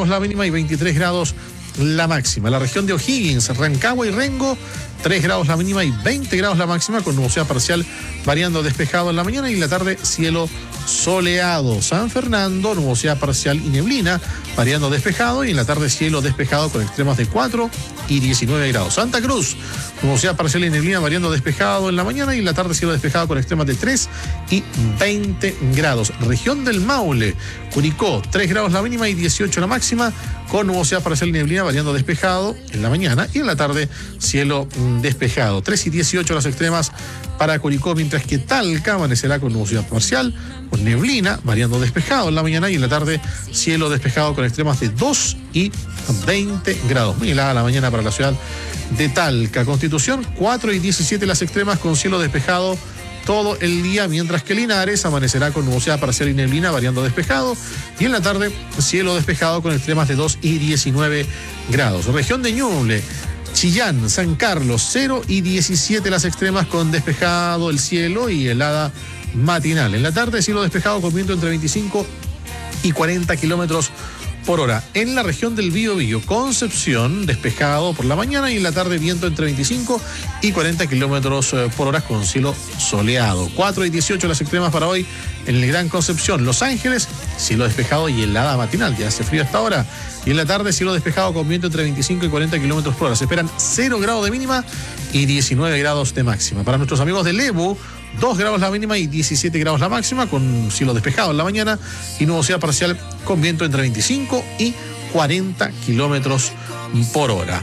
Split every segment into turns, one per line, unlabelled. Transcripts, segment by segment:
grados la mínima y 23 grados la máxima. La región de O'Higgins, Rancagua y Rengo, 3 grados la mínima y 20 grados la máxima, con nubosidad parcial variando despejado en la mañana y en la tarde cielo soleado. San Fernando, nubosidad parcial y neblina, variando despejado y en la tarde cielo despejado con extremas de 4 y 19 grados. Santa Cruz, nubosidad parcial y neblina, variando despejado en la mañana y en la tarde cielo despejado con extremas de 3 y 20 grados. Región del Maule, Curicó, 3 grados la mínima y 18 la máxima, con nubosidad parcial y neblina, variando despejado en la mañana y en la tarde cielo despejado. 3 y 18 las extremas para Curicó, mientras que Talca amanecerá con nubosidad parcial, con neblina, variando despejado en la mañana y en la tarde cielo despejado con extremas de 2 y 20 grados. Muy helada la mañana para la ciudad de Talca. Constitución, 4 y 17 las extremas con cielo despejado todo el día, mientras que Linares amanecerá con nubosidad parcial y neblina, variando despejado, y en la tarde cielo despejado con extremas de 2 y 19 grados. Región de Ñuble, Chillán, San Carlos, 0 y 17 las extremas con despejado el cielo y helada matinal. En la tarde cielo despejado con viento entre 25 y 40 kilómetros por hora. En la región del Biobío, Concepción, despejado por la mañana y en la tarde viento entre 25 y 40 kilómetros por hora con cielo soleado. 4 y 18 las extremas para hoy en el Gran Concepción. Los Ángeles, cielo despejado y helada matinal, ya hace frío hasta ahora. Y en la tarde cielo despejado con viento entre 25 y 40 kilómetros por hora. Se esperan 0 grados de mínima y 19 grados de máxima. Para nuestros amigos de Lebu, 2 grados la mínima y 17 grados la máxima, con cielo despejado en la mañana y nubosidad parcial con viento entre 25 y 40 kilómetros por hora.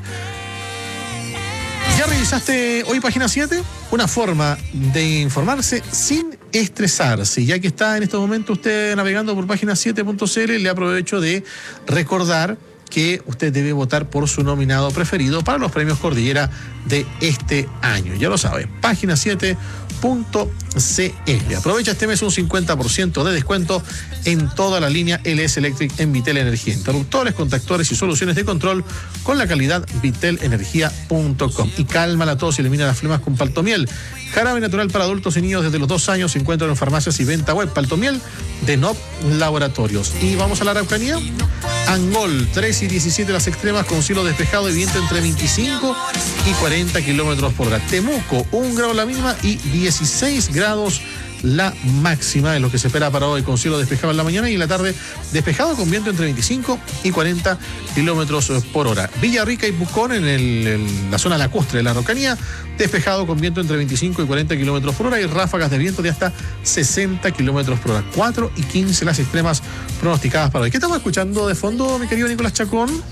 ¿Ya revisaste hoy página 7? Una forma de informarse sin estresarse. Ya que está en este momento usted navegando por página7.cl, le aprovecho de recordar que usted debe votar por su nominado preferido para los premios Cordillera de este año. Ya lo sabe, página7.cl. Aprovecha este mes un 50% de descuento en toda la línea LS Electric en Vitel Energía. Interruptores, contactores y soluciones de control con la calidad vitelenergia.com. Y calma la tos y elimina las flemas con Paltomiel. Jarabe natural para adultos y niños desde los 2 años. Se encuentra en farmacias y venta web. Paltomiel de NOP Laboratorios. Y vamos a la Araucanía. Angol, 3 y 17 las extremas con cielo despejado y viento entre 25 y 40 kilómetros por hora. Temuco, 1 grado la mínima y 16 grados la máxima, es lo que se espera para hoy, con cielo despejado en la mañana y en la tarde despejado con viento entre 25 y 40 kilómetros por hora. Villarrica y Pucón en la zona lacustre de la Araucanía, despejado con viento entre 25 y 40 kilómetros por hora y ráfagas de viento de hasta 60 kilómetros por hora. 4 y 15 las extremas pronosticadas para hoy. ¿Qué estamos escuchando de fondo, mi querido Nicolás Chacón?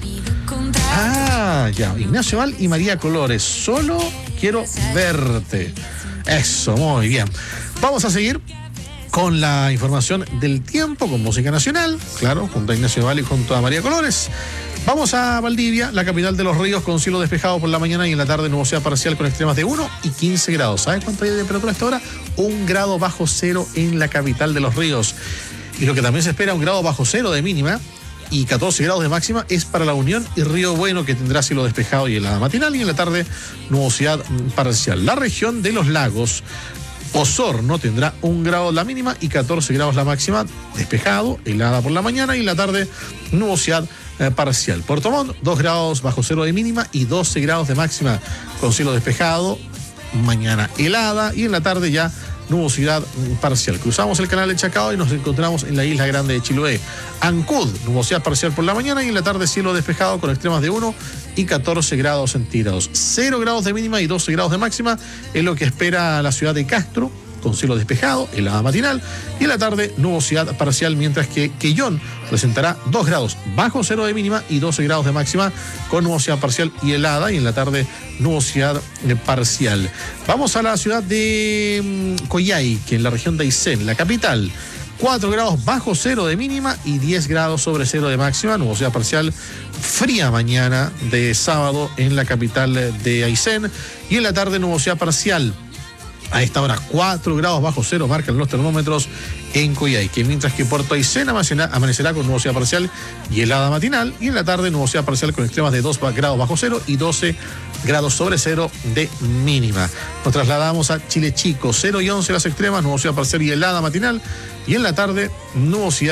Ya, Ignacio Val y María Colores, solo quiero verte. Eso, muy bien. Vamos a seguir con la información del tiempo, con música nacional, claro, junto a Ignacio Val y junto a María Colores. Vamos a Valdivia, la capital de los ríos, con cielo despejado por la mañana y en la tarde nubosidad parcial con extremas de 1 y 15 grados. ¿Sabes cuánto hay de temperatura hasta ahora? 1 grado bajo cero en la capital de los ríos. Y lo que también se espera, 1 grado bajo cero de mínima y 14 grados de máxima, es para La Unión y Río Bueno, que tendrá cielo despejado y helada matinal y en la tarde nubosidad parcial. La región de los lagos, Osorno, tendrá 1 grado la mínima y 14 grados la máxima, despejado, helada por la mañana y en la tarde nubosidad parcial. Puerto Montt, 2 grados bajo cero de mínima y 12 grados de máxima, con cielo despejado, mañana helada y en la tarde ya nubosidad parcial. Cruzamos el canal de Chacao y nos encontramos en la isla grande de Chiloé. Ancud, nubosidad parcial por la mañana y en la tarde cielo despejado con extremas de 1 y 14 grados centígrados. 0 grados de mínima y 12 grados de máxima es lo que espera la ciudad de Castro, con cielo despejado, helada matinal y en la tarde nubosidad parcial, mientras que Quellón presentará 2 grados bajo cero de mínima y 12 grados de máxima con nubosidad parcial y helada y en la tarde nubosidad parcial. Vamos a la ciudad de Coyhaique, en la región de Aysén, la capital. 4 grados bajo cero de mínima y 10 grados sobre cero de máxima, nubosidad parcial, fría mañana de sábado en la capital de Aysén y en la tarde nubosidad parcial. A esta hora 4 grados bajo cero marcan los termómetros en Coyhaique, mientras que Puerto Aysén amanecerá con nubosidad parcial y helada matinal y en la tarde nubosidad parcial con extremas de 2 grados bajo cero y 12 grados sobre cero de mínima. Nos trasladamos a Chile Chico, 0 y 11 las extremas, nubosidad parcial y helada matinal y en la tarde nubosidad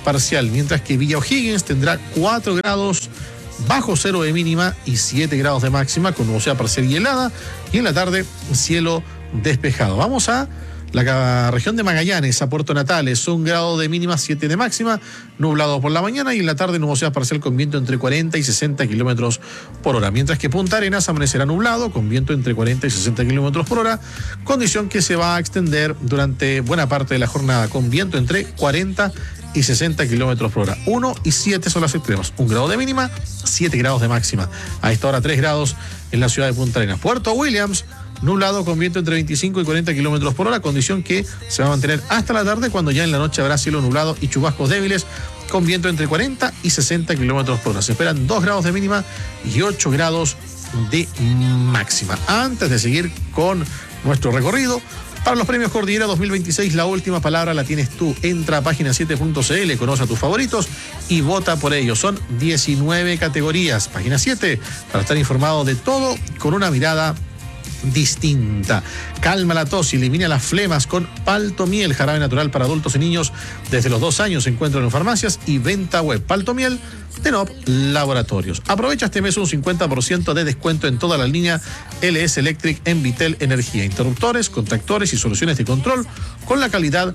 parcial, mientras que Villa O'Higgins tendrá 4 grados bajo cero de mínima y 7 grados de máxima, con nubosidad parcial y helada, y en la tarde cielo despejado. Vamos a la región de Magallanes, a Puerto Natales, 1 grado de mínima, 7 de máxima, nublado por la mañana y en la tarde nubosidad parcial con viento entre 40 y 60 kilómetros por hora. Mientras que Punta Arenas amanecerá nublado con viento entre 40 y 60 kilómetros por hora, condición que se va a extender durante buena parte de la jornada con viento entre 40 y 60 kilómetros por hora. 1 y 7 son las extremas. 1 grado de mínima, 7 grados de máxima. A esta hora 3 grados en la ciudad de Punta Arenas. Puerto Williams, nublado con viento entre 25 y 40 kilómetros por hora, condición que se va a mantener hasta la tarde, cuando ya en la noche habrá cielo nublado y chubascos débiles con viento entre 40 y 60 kilómetros por hora. Se esperan 2 grados de mínima y 8 grados de máxima. Antes de seguir con nuestro recorrido, para los premios Cordillera 2026, la última palabra la tienes tú. Entra a página7.cl, conoce a tus favoritos y vota por ellos. Son 19 categorías. Página 7, para estar informado de todo con una mirada distinta. Calma la tos y elimina las flemas con Paltomiel, jarabe natural para adultos y niños desde los 2 años. Se encuentran en farmacias y venta web. Paltomiel de NOP Laboratorios. Aprovecha este mes un 50% de descuento en toda la línea LS Electric en Vitel Energía. Interruptores, contactores y soluciones de control con la calidad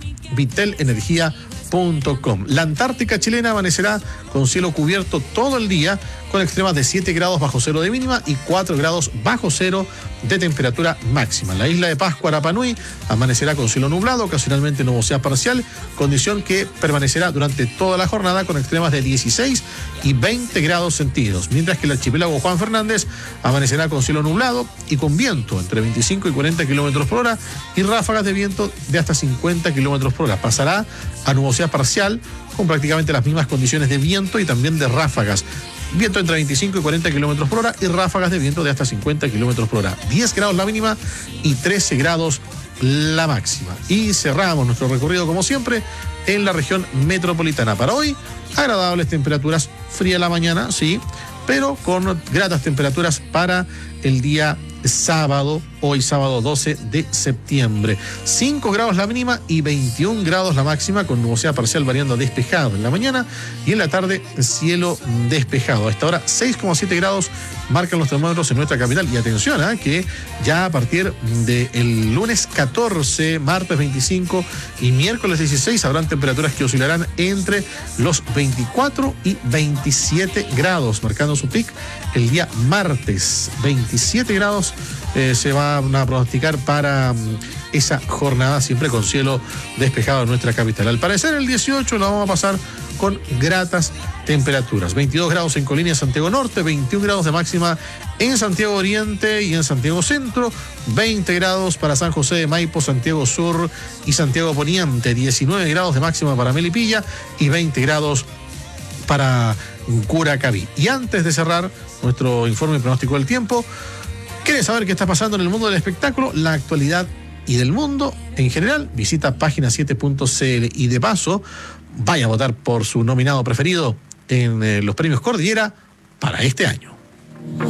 vitelenergia.com. La Antártica chilena amanecerá con cielo cubierto todo el día, con extremas de 7 grados bajo cero de mínima y 4 grados bajo cero de temperatura máxima. La isla de Pascua, Rapa Nui, amanecerá con cielo nublado, ocasionalmente nubosidad parcial, condición que permanecerá durante toda la jornada con extremas de 16 y 20 grados centígrados, mientras que el archipiélago Juan Fernández amanecerá con cielo nublado y con viento entre 25 y 40 kilómetros por hora y ráfagas de viento de hasta 50 kilómetros por hora. Pasará a nubosidad parcial con prácticamente las mismas condiciones de viento y también de ráfagas. Viento entre 25 y 40 kilómetros por hora y ráfagas de viento de hasta 50 kilómetros por hora. 10 grados la mínima y 13 grados la máxima. Y cerramos nuestro recorrido, como siempre, en la región metropolitana. Para hoy, agradables temperaturas, fría la mañana, sí, pero con gratas temperaturas para el día sábado, hoy sábado 12 de septiembre. 5 grados la mínima y 21 grados la máxima, con nubosidad parcial variando a despejado en la mañana y en la tarde cielo despejado. A esta hora 6,7 grados marcan los termómetros en nuestra capital. Y atención, que ya a partir del lunes 14, martes 25 y miércoles 16 habrán temperaturas que oscilarán entre los 24 y 27 grados, marcando su pic el día martes. 27 grados se van a pronosticar para esa jornada, siempre con cielo despejado en nuestra capital. Al parecer el 18 lo vamos a pasar con gratas temperaturas. 22 grados en Colina y Santiago Norte, 21 grados de máxima en Santiago Oriente y en Santiago Centro, 20 grados para San José de Maipo, Santiago Sur y Santiago Poniente, 19 grados de máxima para Melipilla y 20 grados para Curacaví. Y antes de cerrar nuestro informe pronóstico del tiempo, ¿quieres saber qué está pasando en el mundo del espectáculo, la actualidad y del mundo en general? Visita página7.cl y de paso vaya a votar por su nominado preferido en los premios Cordillera para este año.